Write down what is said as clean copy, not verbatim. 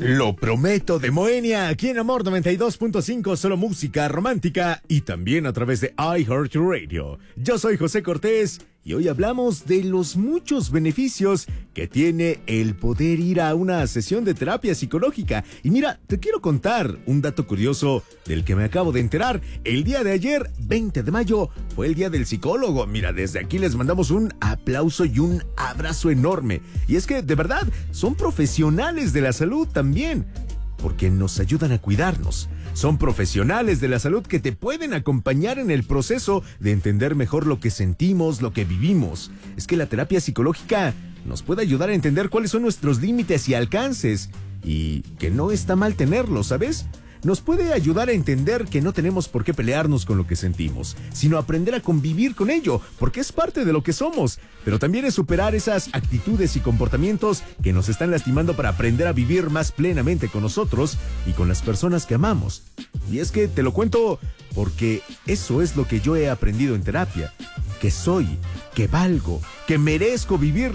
Lo prometo de Moenia, aquí en Amor 92.5, solo música romántica y también a través de iHeartRadio. Yo soy José Cortés y hoy hablamos de los muchos beneficios que tiene el poder ir a una sesión de terapia psicológica. Y mira, te quiero contar un dato curioso del que me acabo de enterar. El día de ayer, 20 de mayo, fue el día del psicólogo. Mira, desde aquí les mandamos un aplauso y un abrazo enorme. Y es que, de verdad, son profesionales de la salud también, porque nos ayudan a cuidarnos. Son profesionales de la salud que te pueden acompañar en el proceso de entender mejor lo que sentimos, lo que vivimos. Es que la terapia psicológica nos puede ayudar a entender cuáles son nuestros límites y alcances, y que no está mal tenerlos, ¿sabes? Nos puede ayudar a entender que no tenemos por qué pelearnos con lo que sentimos, sino aprender a convivir con ello, porque es parte de lo que somos. Pero también es superar esas actitudes y comportamientos que nos están lastimando para aprender a vivir más plenamente con nosotros y con las personas que amamos. Y es que te lo cuento porque eso es lo que yo he aprendido en terapia, que soy, que valgo, que merezco vivir